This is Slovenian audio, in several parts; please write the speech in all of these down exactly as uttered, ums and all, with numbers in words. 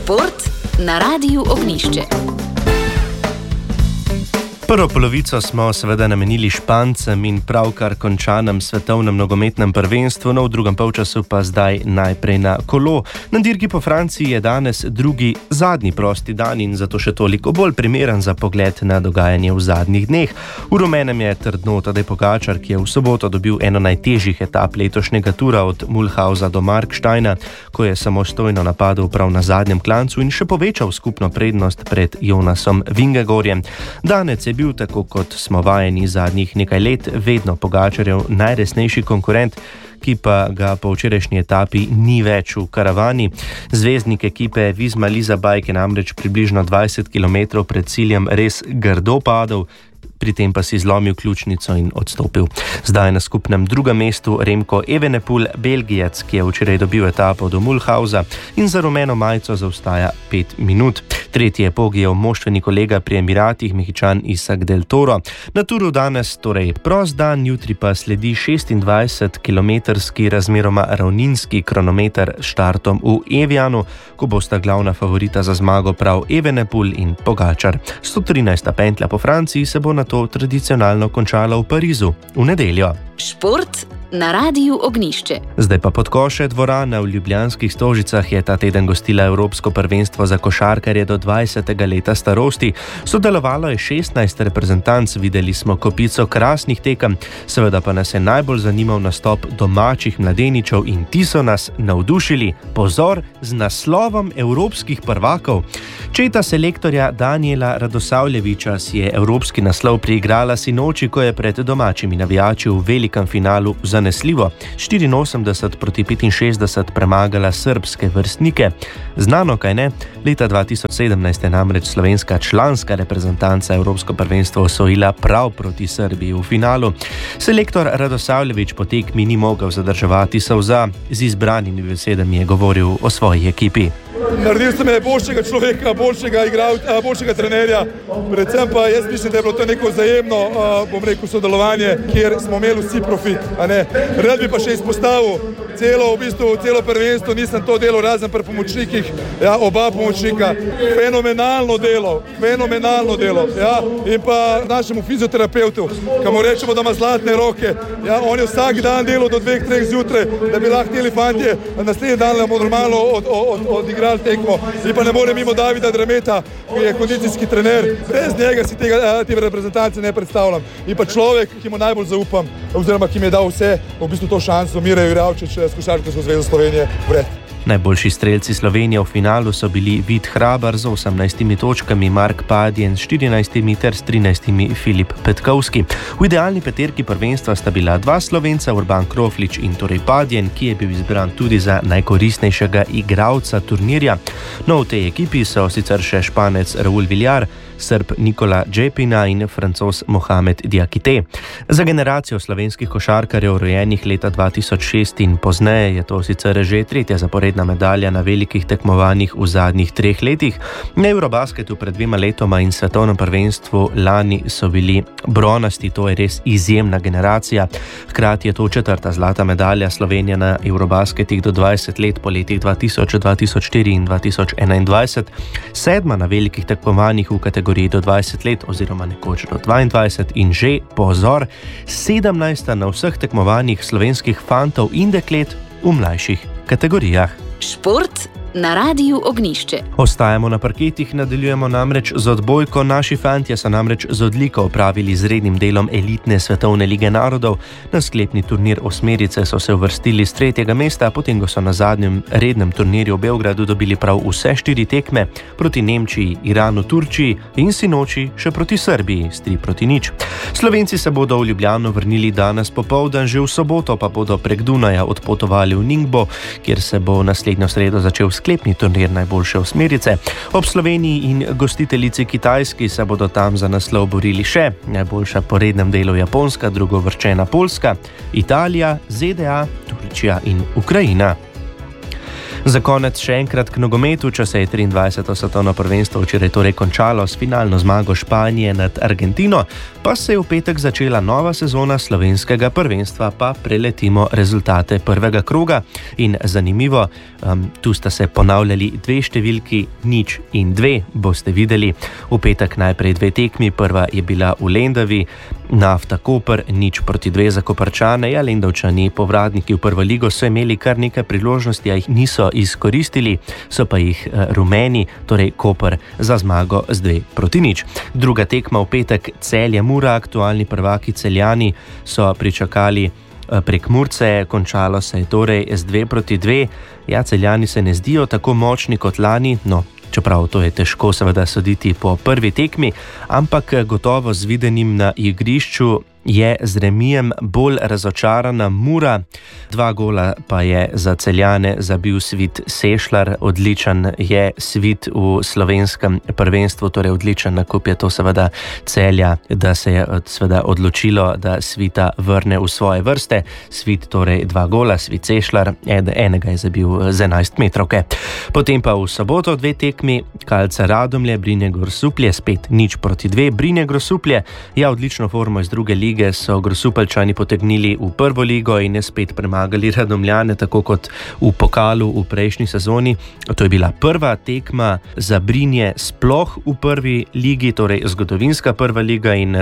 Šport na Radiu Ognjišče. Prvo polovico smo seveda namenili Špancem in pravkar končanem svetovnem nogometnem prvenstvu, no v drugem polčasu pa zdaj najprej na kolo. Na dirki po Franciji je danes drugi, zadnji prosti dan in zato še toliko bolj primeren za pogled na dogajanje v zadnjih dneh. V rumenem je trdno Tadej Pogačar, ki je v soboto dobil eno najtežjih etap letošnjega tura od Mulhausa do Marksteina, ko je samostojno napadel prav na zadnjem klancu in še povečal skupno prednost pred Jonasom Vingegorjem. Danec je bil, tako kot smo vajeni zadnjih nekaj let, vedno Pogačarjev najresnejši konkurent, ki pa ga po včerajšnji etapi ni več v karavani. Zvezdnik ekipe Visma Lease Bike je namreč približno dvajset kilometrov pred ciljem res grdo padel, pri tem pa si zlomil ključnico in odstopil. Zdaj na skupnem drugem mestu Remco Evenepoel, Belgijec, ki je včeraj dobil etapo do Mulhausa in za rumeno majico zaostaja pet minut. Tretji je Pogijev moštveni kolega pri Emiratih, Mehičan Isak del Toro. Na turu danes torej prost dan, jutri pa sledi šestindvajsetkilometrski razmeroma ravninski kronometer s štartom v Evianu, ko bosta glavna favorita za zmago prav Evenepoel in Pogačar. sto trinajsta pentlja po Franciji se bo na to tradicionalno končala v Parizu v nedeljo. Šport na Radiu Ognjišče. Zdaj pa pod koše. Dvorana v ljubljanskih Stožicah je ta teden gostila Evropsko prvenstvo za košarkarje do dvajsetega leta starosti. Sodelovalo je šestnajst reprezentanc, videli smo kopico krasnih tekem, seveda pa nas je najbolj zanimal nastop domačih mladeničev in ti so nas navdušili. Pozor, z naslovom evropskih prvakov. Četa selektorja Danijela Radosavljeviča si je evropski naslov priigrala sinoči, ko je pred domačimi navijači v velikem finalu zanesljivo štiriinosemdeset proti petinšestdeset premagala srbske vrstnike. Znano, kaj ne? Leta dva tisoč sedemnajst je namreč slovenska članska reprezentanca Evropsko prvenstvo osvojila prav proti Srbiji v finalu. Selektor Radosavljevič po tekmi ni mogel zadrževati solza, z izbranimi besedami je govoril o svoji ekipi. Naredil ste me boljšega človeka, boljšega igralca, boljšega trenerja, predvsem pa jaz mislim, da je bilo to neko vzajemno, bom rekel, sodelovanje, kjer smo imeli vsi profit, a ne. Rad bi pa še izpostavil celo, v bistvu celo prvenstvo, nisem to delal razen pri pomočnikih, ja, oba pomočnika, fenomenalno delo, fenomenalno delo, ja, in pa našemu fizioterapeutu, ki mu rečemo, da ima zlatne roke, ja, on je vsak dan delal do dveh, treh zjutraj, da bi lahko teli fantje naslednji dan bomo normalno od, od, odigrali tekmo. In pa ne more mimo Davida Drameta, ki je kondicijski trener, brez njega si tega, te reprezentance ne predstavljam. In pa človek, ki mu najbolj zaupam, oziroma ki mi je dal vse, v bistvu to šanso, Mire Jurjavčič s Košarkarsko zvezo Slovenije, vred. Najboljši strelci Slovenije v finalu so bili Vid Hrabar z osemnajstimi točkami, Mark Padjen s štirinajstimi ter s trinajstimi Filip Petkovski. V idealni peterki prvenstva sta bila dva Slovenca, Urban Kroflič in torej Padjen, ki je bil izbran tudi za najkoristnejšega igralca turnirja. No, v tej ekipi so sicer še Španec Raul Villar, Srb Nikola Džepina in Francos Mohamed Diakite. Za generacijo slovenskih košarkarjev rojenih leta dva tisoč šest in pozneje je to sicer že tretja zaporedna medalja na velikih tekmovanjih v zadnjih treh letih. Na Eurobasketu pred dvema letoma in svetovnem prvenstvu lani so bili bronasti, to je res izjemna generacija. Hkrati je to četrta zlata medalja Slovenije na Eurobasketih do dvajset let po letih dva tisoč, dva tisoč štiri in dva tisoč enaindvajset, sedma na velikih tekmovanjih v kategoriji do dvajset let oziroma nekoč do dvaindvajset in že, pozor, sedemnajsta na vseh tekmovanjih slovenskih fantov in deklet v mlajših kategorijah. Šport na Radiu Ognjišče. Ostajamo na parketih, nadaljujemo namreč z odbojko. Naši fantje so namreč z odliko opravili z rednim delom elitne svetovne lige narodov. Na sklepni turnir osmerice so se uvrstili s tretjega mesta, potem ko so na zadnjem rednem turnirju v Beogradu dobili prav vse štiri tekme proti Nemčiji, Iranu, Turčiji in sinoči še proti Srbiji s tri proti nič. Slovenci se bodo v Ljubljano vrnili danes popoldan, že v soboto pa bodo prek Dunaja odpotovali v Ningbo, kjer se bo naslednjo sredo začel sklepni turnir najboljše osmerice. Ob Sloveniji in gostiteljici Kitajski se bodo tam za naslov borili še najboljša po rednem delu Japonska, drugovrščena Poljska, Italija, Z D A, Turčija in Ukrajina. Za konec še enkrat k nogometu, če se je triindvajseto svetovno prvenstvo včeraj torej končalo s finalno zmago Španije nad Argentino, pa se je v petek začela nova sezona slovenskega prvenstva, pa preletimo rezultate prvega kroga. In zanimivo, um, tu sta se ponavljali dve številki, nič in dve, boste videli. V petek najprej dve tekmi, prva je bila v Lendavi, Nafta Koper, nič proti dve za Koprčane, ja, Lendavčani, povratniki v prvo ligo, so imeli kar nekaj priložnosti, a jih niso izkoristili, so pa jih rumeni, torej Koper za zmago z dve proti nič. Druga tekma v petek, Celje Mura, aktualni prvaki Celjani so pričakali prek Murce, končalo se je torej z dve proti dve. Ja, Celjani se ne zdijo tako močni kot lani, no, čeprav to je težko seveda soditi po prvi tekmi, ampak gotovo z videnim na igrišču je z remijem bolj razočarana Mura. Dva gola pa je za Celjane zabil Svit Sešlar, odličen je Svit v slovenskem prvenstvu, torej odličen nakup je to seveda Celja, da se je seveda odločilo, da Svita vrne v svoje vrste. Svit torej dva gola, Svit Sešlar, enega je zabil z enajst metrovke. Potem pa v soboto dve tekmi, Kalca Radomlje, Brinje Grosuplje, spet nič proti dve. Brinje Grosuplje, ja, odlično formo iz druge lige so Grosupeljčani potegnili v prvo ligo in je spet premagali Radomljane, tako kot v pokalu v prejšnji sezoni. To je bila prva tekma za Brinje sploh v prvi ligi, torej zgodovinska prva liga, in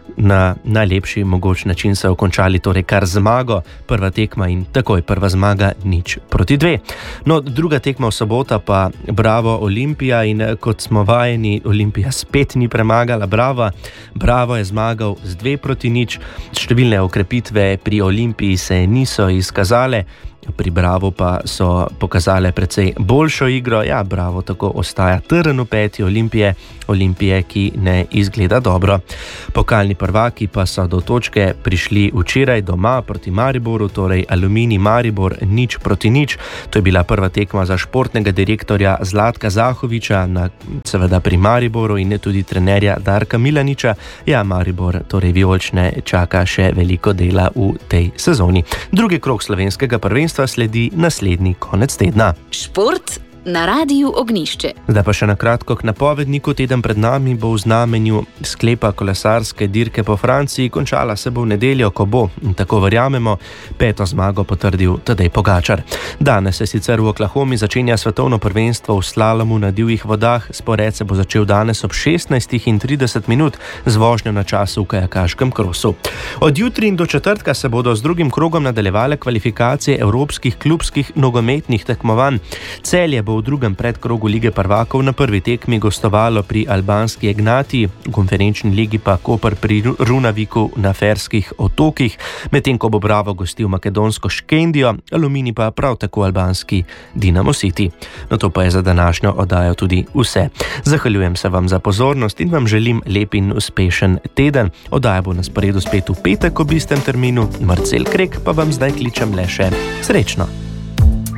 na najlepši mogoč način so končali torej kar zmago. Prva tekma in takoj prva zmaga, nič proti dve. No, druga tekma v sobota pa Bravo Olimpija, in kot smo vajeni, Olimpija spet ni premagala Brava. Bravo je zmagal z dve proti nič. Številne okrepitve pri Olimpiji se niso izkazale, pri Bravo pa so pokazale precej boljšo igro. Ja, Bravo tako ostaja trn v peti Olimpije, Olimpije, ki ne izgleda dobro. Pokalni prvaki pa so do točke prišli včeraj doma proti Mariboru, torej Aluminij Maribor nič proti nič. To je bila prva tekma za športnega direktorja Zlatka Zahoviča, na, seveda pri Mariboru, in tudi trenerja Darka Milaniča. Ja, Maribor, torej vijolične, čaka še veliko dela v tej sezoni. Drugi krog slovenskega prvenstva sledi naslednji konec tedna. Šport na Rádiu Ognišče. Zdaj pa še na kratko k napovedniku. Teden pred nami bo v znamenju sklepa kolesarske dirke po Franciji. Končala se bo v nedeljo, ko bo, in tako verjamemo, peto zmago potrdil Tadej Pogačar. Danes se sicer v Oklahomi začenja svetovno prvenstvo v slalomu na divjih vodah. Spored se bo začel danes ob šestnajstih in trideset minut z vožnjo na času v kajakaškem krosu. Od jutri in do četrtka se bodo z drugim krogom nadaljevale kvalifikacije evropskih klubskih nogometnih tekmovanj. Celje bo v drugem predkrogu Lige prvakov na prvi tekmi gostovalo pri albanski Egnati, v konferenčni ligi pa Koper pri Runaviku na Ferskih otokih, medtem ko bo Bravo gostil makedonsko Škendijo, Aluminij pa prav tako albanski Dinamo City. No, to pa je za današnjo oddajo tudi vse. Zahvaljujem se vam za pozornost in vam želim lep in uspešen teden. Oddaja bo na sporedu spet v petek ob istem terminu. Marcel Krek pa vam zdaj kličem le še srečno.